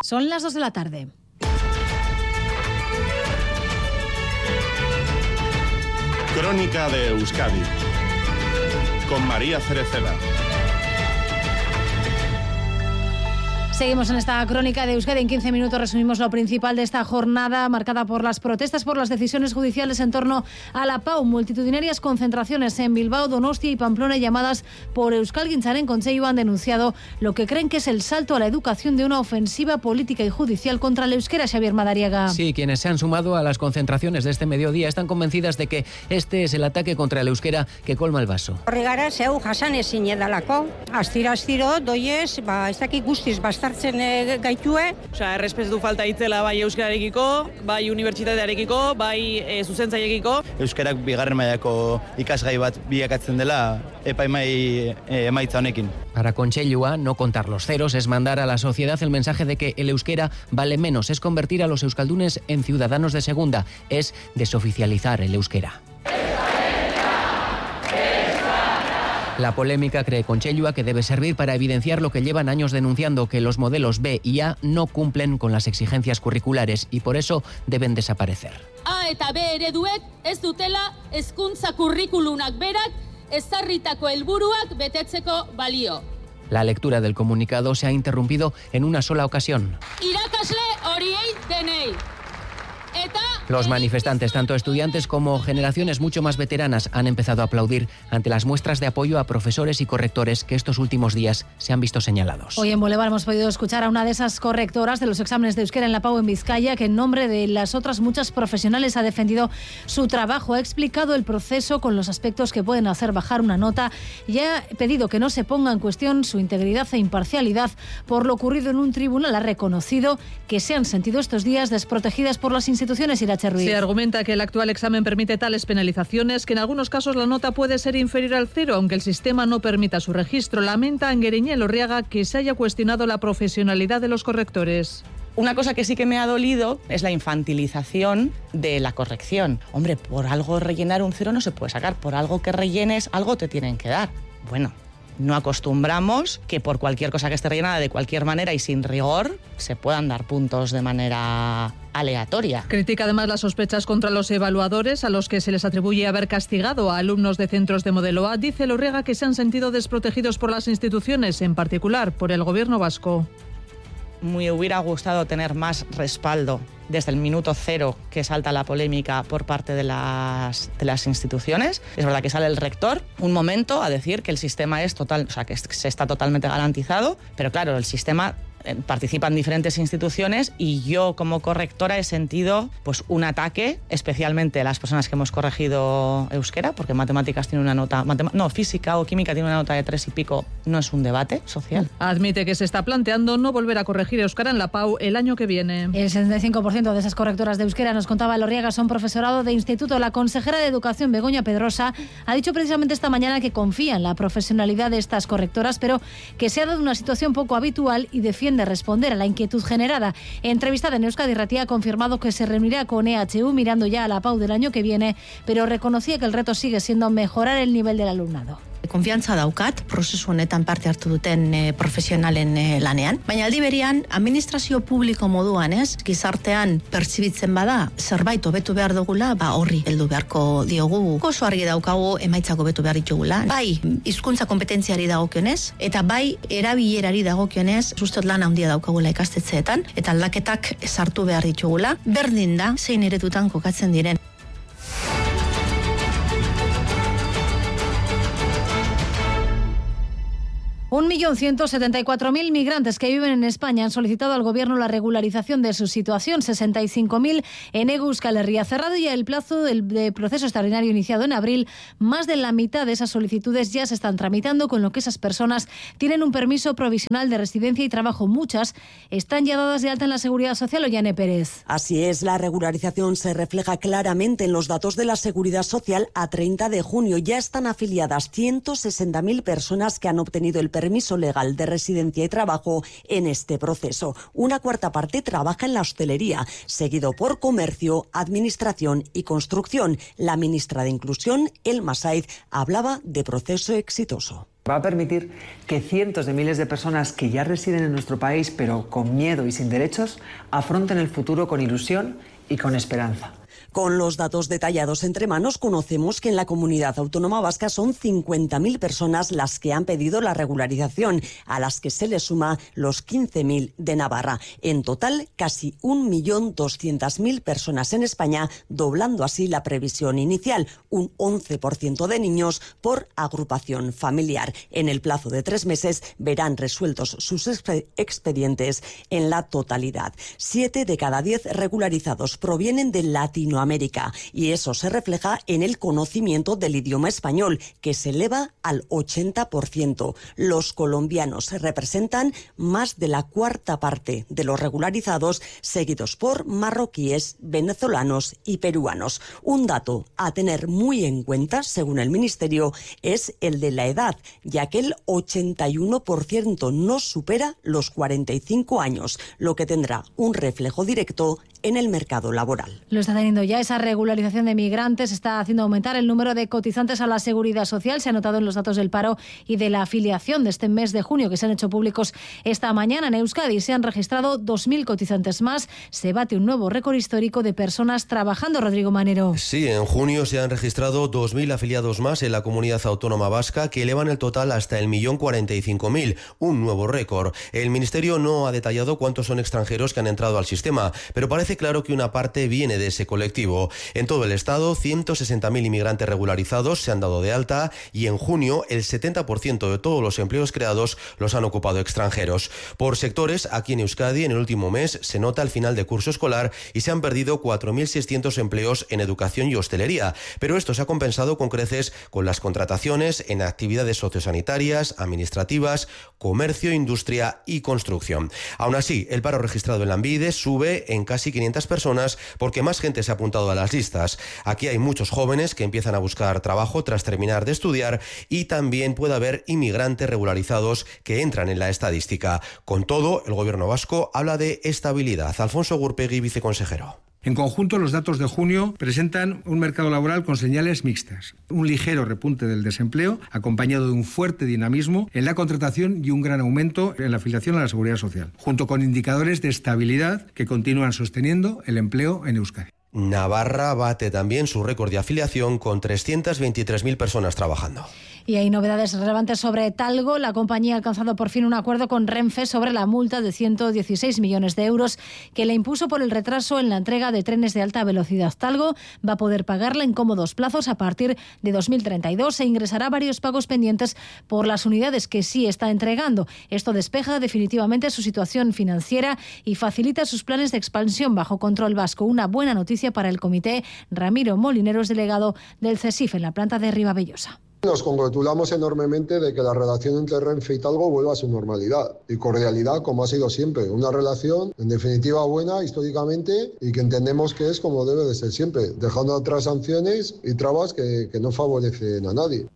Son las 2 de la tarde. Crónica de Euskadi con María Cereceda. Seguimos en esta crónica de Euskadi. En 15 minutos resumimos lo principal de esta jornada marcada por las protestas por las decisiones judiciales en torno a la PAU. Multitudinarias concentraciones en Bilbao, Donostia y Pamplona llamadas por Euskalgintzaren Kontseilu han denunciado lo que creen que es el salto a la educación de una ofensiva política y judicial contra el euskera. Xabier Madariaga. Sí, quienes se han sumado a las concentraciones de este mediodía están convencidas de que este es el ataque contra el euskera que colma el vaso. Horregara zeu jasan ezin edalako. Astiro doiez, ez dakit guztiz bastartzen gaitue. Osea, errespetu falta itzela bai euskararekiko, bai unibertsitatearekiko, bai zuzentzaileekiko. Euskarak bigarren mailako ikasgai bat bilakatzen dela epaimai emaitza honekin. Para Kontseilua, no contar los ceros es mandar a la sociedad el mensaje de que el euskera vale menos, es convertir a los euskaldunes en ciudadanos de segunda, es desoficializar el euskera. La polémica, cree Kontseilua, que debe servir para evidenciar lo que llevan años denunciando, que los modelos B y A no cumplen con las exigencias curriculares y por eso deben desaparecer. A eta B ereduek ez dutela hezkuntza kurrikulunak berak ezarritako helburuak betetzeko balio. La lectura del comunicado se ha interrumpido en una sola ocasión. Irakasle horiei denei. Los manifestantes, tanto estudiantes como generaciones mucho más veteranas, han empezado a aplaudir ante las muestras de apoyo a profesores y correctores que estos últimos días se han visto señalados. Hoy en Boulevard hemos podido escuchar a una de esas correctoras de los exámenes de euskera en la PAU en Vizcaya, que en nombre de las otras muchas profesionales ha defendido su trabajo, ha explicado el proceso con los aspectos que pueden hacer bajar una nota y ha pedido que no se ponga en cuestión su integridad e imparcialidad por lo ocurrido en un tribunal. Ha reconocido que se han sentido estos días desprotegidas por las instituciones. Se argumenta que el actual examen permite tales penalizaciones que en algunos casos la nota puede ser inferior al cero, aunque el sistema no permita su registro. Lamenta Anguereña Elorriaga que se haya cuestionado la profesionalidad de los correctores. Una cosa que sí que me ha dolido es la infantilización de la corrección. Hombre, por algo rellenar un cero no se puede sacar, por algo que rellenes algo te tienen que dar. Bueno, no acostumbramos que por cualquier cosa que esté rellenada de cualquier manera y sin rigor se puedan dar puntos de manera aleatoria. Critica además las sospechas contra los evaluadores a los que se les atribuye haber castigado a alumnos de centros de modelo A. Dice Lorriaga que se han sentido desprotegidos por las instituciones, en particular por el gobierno vasco. Me hubiera gustado tener más respaldo desde el minuto cero que salta la polémica por parte de las instituciones. Es verdad que sale el rector un momento a decir que el sistema es total, o sea, que se está totalmente garantizado, pero claro, el sistema participan diferentes instituciones y yo como correctora he sentido pues un ataque, especialmente a las personas que hemos corregido euskera, porque matemáticas tiene una nota, física o química tiene una nota de 3 y pico, no es un debate social. Admite que se está planteando no volver a corregir euskera en la PAU el año que viene. El 75% de esas correctoras de euskera, nos contaba Elorriaga, son profesorado de instituto. La consejera de Educación, Begoña Pedrosa, ha dicho precisamente esta mañana que confía en la profesionalidad de estas correctoras, pero que se ha dado una situación poco habitual y defiende responder a la inquietud generada. Entrevistada en Euskadi Irratia, ha confirmado que se reunirá con EHU mirando ya a la PAU del año que viene, pero reconocía que el reto sigue siendo mejorar el nivel del alumnado. Konfiantza daukat, prozesu honetan parte hartu duten profesionalen lanean. Baina aldi berean, administrazio publiko moduan, gizartean pertsibitzen bada, zerbait hobetu behar dugula, horri heldu beharko diogu. Oso argi daukagu emaitzak hobetu behar ditugula. Bai, hizkuntza kompetentziari dagokionez, eta bai, erabilerari dagokionez, ustot lan handia daukagula ikastetxeetan, eta aldaketak sartu behar ditugula. Berdin da, zein eredutan kokatzen diren. 1.174.000 migrantes que viven en España han solicitado al Gobierno la regularización de su situación. 65.000 en Euskal Herria. Cerrado ya el plazo del proceso extraordinario iniciado en abril, más de la mitad de esas solicitudes ya se están tramitando, con lo que esas personas tienen un permiso provisional de residencia y trabajo. Muchas están ya dadas de alta en la Seguridad Social. Ollane Pérez. Así es, la regularización se refleja claramente en los datos de la Seguridad Social. A 30 de junio ya están afiliadas 160.000 personas que han obtenido el permiso legal de residencia y trabajo en este proceso. Una cuarta parte trabaja en la hostelería, seguido por comercio, administración y construcción. La ministra de Inclusión, Elma Saiz, hablaba de proceso exitoso. Va a permitir que cientos de miles de personas que ya residen en nuestro país, pero con miedo y sin derechos, afronten el futuro con ilusión y con esperanza. Con los datos detallados entre manos, conocemos que en la comunidad autónoma vasca son 50.000 personas las que han pedido la regularización, a las que se le suma los 15.000 de Navarra. En total, casi 1.200.000 personas en España, doblando así la previsión inicial, un 11% de niños por agrupación familiar. En el plazo de 3 meses verán resueltos sus expedientes en la totalidad. 7 de cada 10 regularizados provienen de Latinoamérica y eso se refleja en el conocimiento del idioma español, que se eleva al 80%. Los colombianos representan más de la cuarta parte de los regularizados, seguidos por marroquíes, venezolanos y peruanos. Un dato a tener muy en cuenta, según el Ministerio, es el de la edad, ya que el 81% no supera los 45 años, lo que tendrá un reflejo directo en el mercado laboral. Lo está teniendo ya esa regularización de migrantes, está haciendo aumentar el número de cotizantes a la Seguridad Social. Se ha notado en los datos del paro y de la afiliación de este mes de junio, que se han hecho públicos esta mañana. En Euskadi se han registrado 2.000 cotizantes más. Se bate un nuevo récord histórico de personas trabajando, Rodrigo Manero. Sí, en junio se han registrado 2.000 afiliados más en la comunidad autónoma vasca, que elevan el total hasta el 1.045.000, un nuevo récord. El Ministerio no ha detallado cuántos son extranjeros que han entrado al sistema, pero parece claro que una parte viene de ese colectivo. En todo el Estado, 160.000 inmigrantes regularizados se han dado de alta y en junio el 70% de todos los empleos creados los han ocupado extranjeros. Por sectores, aquí en Euskadi en el último mes se nota el final de curso escolar y se han perdido 4.600 empleos en educación y hostelería, pero esto se ha compensado con creces con las contrataciones en actividades sociosanitarias, administrativas, comercio, industria y construcción. Aún así, el paro registrado en Lanbide sube en casi 500 personas porque más gente se ha apuntado a las listas. Aquí hay muchos jóvenes que empiezan a buscar trabajo tras terminar de estudiar y también puede haber inmigrantes regularizados que entran en la estadística. Con todo, el gobierno vasco habla de estabilidad. Alfonso Gurpegui, viceconsejero. En conjunto, los datos de junio presentan un mercado laboral con señales mixtas. Un ligero repunte del desempleo, acompañado de un fuerte dinamismo en la contratación y un gran aumento en la afiliación a la Seguridad Social, junto con indicadores de estabilidad que continúan sosteniendo el empleo en Euskadi. Navarra bate también su récord de afiliación con 323.000 personas trabajando. Y hay novedades relevantes sobre Talgo. La compañía ha alcanzado por fin un acuerdo con Renfe sobre la multa de 116 millones de euros que le impuso por el retraso en la entrega de trenes de alta velocidad. Talgo va a poder pagarla en cómodos plazos a partir de 2032 e ingresará varios pagos pendientes por las unidades que sí está entregando. Esto despeja definitivamente su situación financiera y facilita sus planes de expansión bajo control vasco. Una buena noticia para el comité. Ramiro Molineros, delegado del CESIF en la planta de Ribavellosa. Nos congratulamos enormemente de que la relación entre Renfe y Talgo vuelva a su normalidad y cordialidad, como ha sido siempre. Una relación, en definitiva, buena históricamente y que entendemos que es como debe de ser siempre, dejando atrás sanciones y trabas que no favorecen a nadie.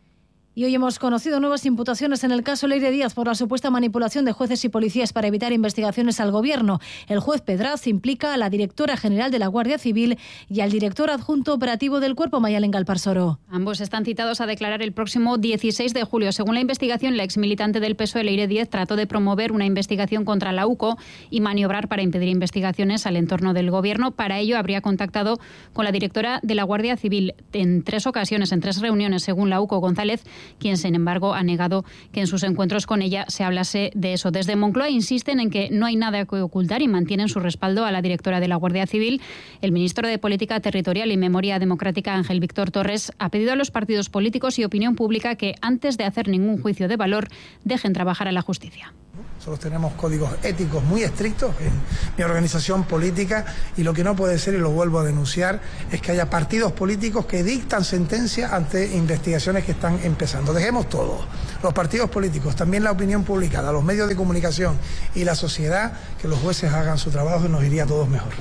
Y hoy hemos conocido nuevas imputaciones en el caso Leire Díaz por la supuesta manipulación de jueces y policías para evitar investigaciones al Gobierno. El juez Pedraz implica a la directora general de la Guardia Civil y al director adjunto operativo del Cuerpo, Mayalen Galparsoro. Ambos están citados a declarar el próximo 16 de julio. Según la investigación, la exmilitante del PSOE, Leire Díaz, trató de promover una investigación contra la UCO y maniobrar para impedir investigaciones al entorno del Gobierno. Para ello, habría contactado con la directora de la Guardia Civil en 3 ocasiones, en 3 reuniones, según la UCO, González, quien, sin embargo, ha negado que en sus encuentros con ella se hablase de eso. Desde Moncloa insisten en que no hay nada que ocultar y mantienen su respaldo a la directora de la Guardia Civil. El ministro de Política Territorial y Memoria Democrática, Ángel Víctor Torres, ha pedido a los partidos políticos y opinión pública que, antes de hacer ningún juicio de valor, dejen trabajar a la justicia. Nosotros tenemos códigos éticos muy estrictos en mi organización política y lo que no puede ser, y lo vuelvo a denunciar, es que haya partidos políticos que dictan sentencia ante investigaciones que están empezando. Dejemos todo, los partidos políticos, también la opinión pública, los medios de comunicación y la sociedad, que los jueces hagan su trabajo y nos iría a todos mejor.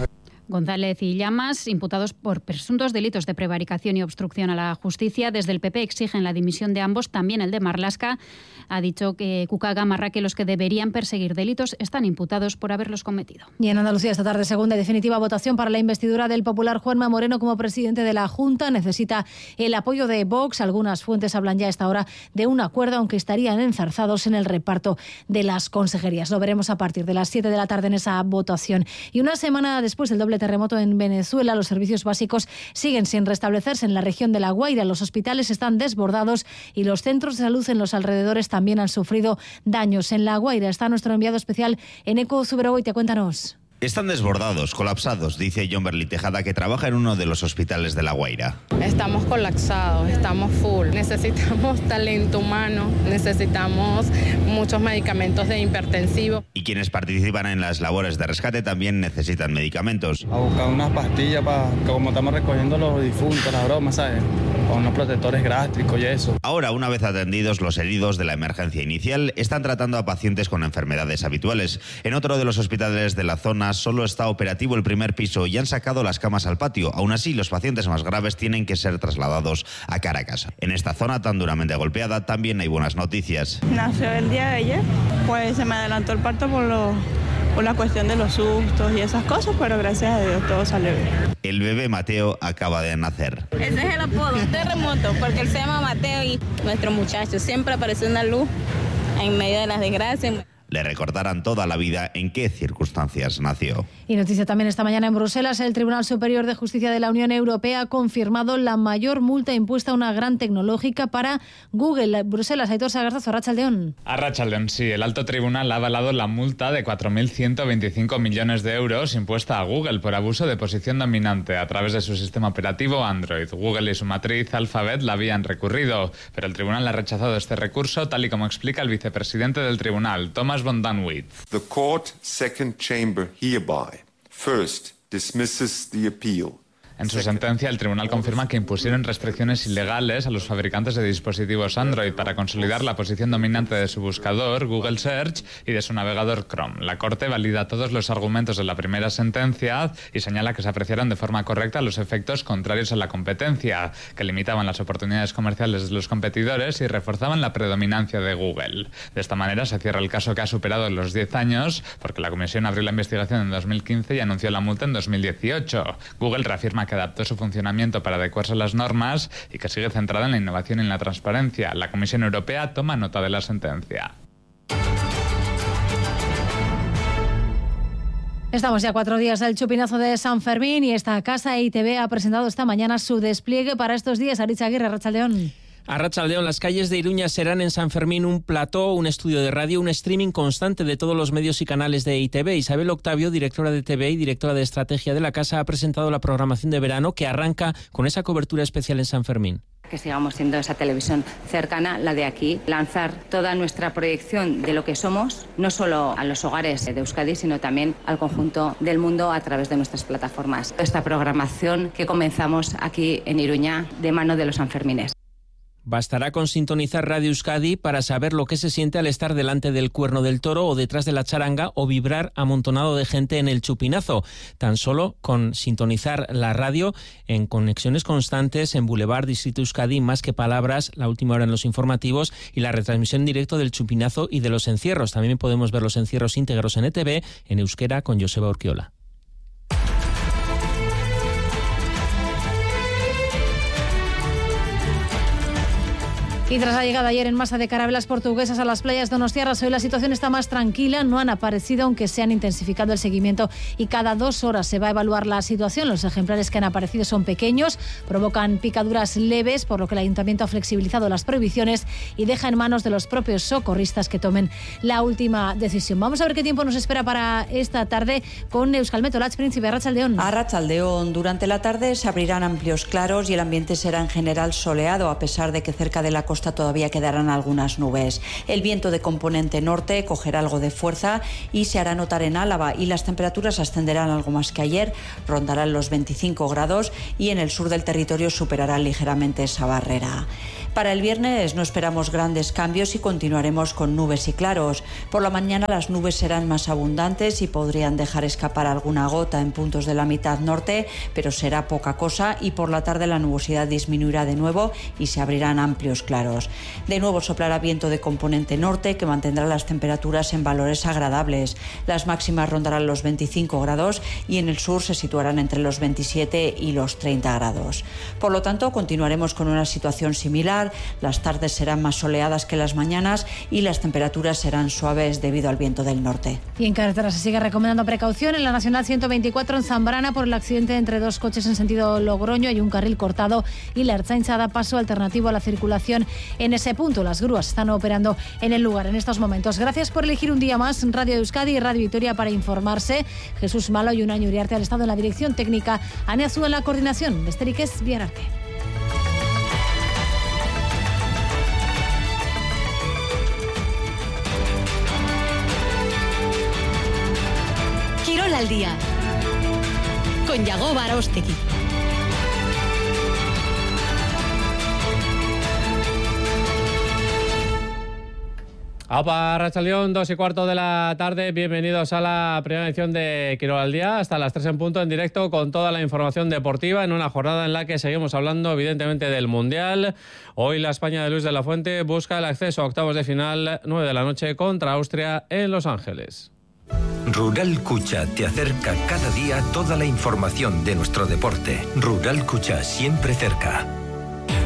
González y Llamas, imputados por presuntos delitos de prevaricación y obstrucción a la justicia. Desde el PP exigen la dimisión de ambos, también el de Marlaska. Ha dicho que Cuca Gamarra que los que deberían perseguir delitos están imputados por haberlos cometido. Y en Andalucía esta tarde segunda y definitiva votación para la investidura del popular Juanma Moreno como presidente de la Junta. Necesita el apoyo de Vox. Algunas fuentes hablan ya a esta hora de un acuerdo, aunque estarían enzarzados en el reparto de las consejerías. Lo veremos a partir de las 7 de la tarde en esa votación. Y una semana después del doble terremoto en Venezuela, los servicios básicos siguen sin restablecerse en la región de La Guaira. Los hospitales están desbordados y los centros de salud en los alrededores también han sufrido daños. En La Guaira está nuestro enviado especial Eneco Zuberogoitia. Cuéntanos. Están desbordados, colapsados, dice John Berli Tejada, que trabaja en uno de los hospitales de La Guaira. Estamos colapsados, estamos full. Necesitamos talento humano, necesitamos muchos medicamentos de hipertensivo. Y quienes participan en las labores de rescate también necesitan medicamentos. A buscar unas pastillas para, como estamos recogiendo los difuntos, las bromas, ¿sabes? Con unos protectores gástricos y eso. Ahora, una vez atendidos los heridos de la emergencia inicial, están tratando a pacientes con enfermedades habituales. En otro de los hospitales de la zona solo está operativo el primer piso y han sacado las camas al patio. Aún así, los pacientes más graves tienen que ser trasladados a Caracas. En esta zona tan duramente golpeada también hay buenas noticias. Nació el día de ayer, pues se me adelantó el parto por la cuestión de los sustos y esas cosas, pero gracias a Dios todo salió bien. El bebé Mateo acaba de nacer. Ese es el apodo, Terremoto, porque él se llama Mateo y nuestro muchacho siempre aparece una luz en medio de las desgracias. Le recordarán toda la vida en qué circunstancias nació. Y noticia también esta mañana en Bruselas, el Tribunal Superior de Justicia de la Unión Europea ha confirmado la mayor multa impuesta a una gran tecnológica para Google. Bruselas, Aitor Sagarzazo, Arratsaldeón. Arratsaldeón, sí. El alto tribunal ha avalado la multa de 4.125 millones de euros impuesta a Google por abuso de posición dominante a través de su sistema operativo Android. Google y su matriz Alphabet la habían recurrido, pero el tribunal ha rechazado este recurso, tal y como explica el vicepresidente del tribunal, Thomas von Danwitz. The court second chamber hereby first dismisses the appeal. En su sentencia, el tribunal confirma que impusieron restricciones ilegales a los fabricantes de dispositivos Android para consolidar la posición dominante de su buscador, Google Search, y de su navegador Chrome. La Corte valida todos los argumentos de la primera sentencia y señala que se apreciaron de forma correcta los efectos contrarios a la competencia, que limitaban las oportunidades comerciales de los competidores y reforzaban la predominancia de Google. De esta manera se cierra el caso, que ha superado los 10 años, porque la comisión abrió la investigación en 2015 y anunció la multa en 2018. Google reafirma que adaptó su funcionamiento para adecuarse a las normas y que sigue centrada en la innovación y en la transparencia. La Comisión Europea toma nota de la sentencia. Estamos ya 4 días del chupinazo de San Fermín y esta casa ITV ha presentado esta mañana su despliegue para estos días. Aritz Aguirre, Arratsaldeón. Arratsaldeón, las calles de Iruña serán en San Fermín un plató, un estudio de radio, un streaming constante de todos los medios y canales de ITV. Isabel Octavio, directora de TV y directora de estrategia de la casa, ha presentado la programación de verano que arranca con esa cobertura especial en San Fermín. Que sigamos siendo esa televisión cercana, la de aquí, lanzar toda nuestra proyección de lo que somos, no solo a los hogares de Euskadi, sino también al conjunto del mundo a través de nuestras plataformas. Esta programación que comenzamos aquí en Iruña de mano de los sanfermines. Bastará con sintonizar Radio Euskadi para saber lo que se siente al estar delante del cuerno del toro o detrás de la charanga o vibrar amontonado de gente en el chupinazo. Tan solo con sintonizar la radio en conexiones constantes en Boulevard, Distrito Euskadi, Más que Palabras, La Última Hora en los informativos y la retransmisión en directo del chupinazo y de los encierros. También podemos ver los encierros íntegros en ETV en euskera con Joseba Urquiola. Y tras la llegada ayer en masa de carabelas portuguesas a las playas donostiarras, hoy la situación está más tranquila. No han aparecido, aunque se han intensificado el seguimiento y cada 2 horas se va a evaluar la situación. Los ejemplares que han aparecido son pequeños, provocan picaduras leves, por lo que el Ayuntamiento ha flexibilizado las prohibiciones y deja en manos de los propios socorristas que tomen la última decisión. Vamos a ver qué tiempo nos espera para esta tarde con Euskalmet. Olatz Príncipe, Arratsaldeón. Arratsaldeón. Durante la tarde se abrirán amplios claros y el ambiente será en general soleado, a pesar de que cerca de la costa todavía quedarán algunas nubes. El viento de componente norte cogerá algo de fuerza y se hará notar en Álava, y las temperaturas ascenderán algo más que ayer, rondarán los 25 grados y en el sur del territorio superarán ligeramente esa barrera. Para el viernes no esperamos grandes cambios y continuaremos con nubes y claros. Por la mañana las nubes serán más abundantes y podrían dejar escapar alguna gota en puntos de la mitad norte, pero será poca cosa, y por la tarde la nubosidad disminuirá de nuevo y se abrirán amplios claros. De nuevo soplará viento de componente norte que mantendrá las temperaturas en valores agradables. Las máximas rondarán los 25 grados y en el sur se situarán entre los 27 y los 30 grados. Por lo tanto, continuaremos con una situación similar. Las tardes serán más soleadas que las mañanas y las temperaturas serán suaves debido al viento del norte. Y en carretera se sigue recomendando precaución en la Nacional 124 en Zambrana por el accidente entre dos coches en sentido Logroño. Hay un carril cortado y la Ertzaintza da paso alternativo a la circulación en ese punto. Las grúas están operando en el lugar en estos momentos. Gracias por elegir un día más Radio Euskadi y Radio Vitoria para informarse. Jesús Malo y Unai Uriarte al estado en la dirección técnica, Ane Azú en la coordinación. Besterik ez, bihar arte. Quirol al día con Yago Barostegui. Aupa, Arratsaldeon, 2:15 de la tarde. Bienvenidos a la primera edición de Quirol al día, hasta las 3 en punto, en directo con toda la información deportiva, en una jornada en la que seguimos hablando evidentemente del Mundial. Hoy la España de Luis de la Fuente busca el acceso a octavos de final, 9 de la noche contra Austria en Los Ángeles. Rural Cucha te acerca cada día toda la información de nuestro deporte. Rural Cucha, siempre cerca.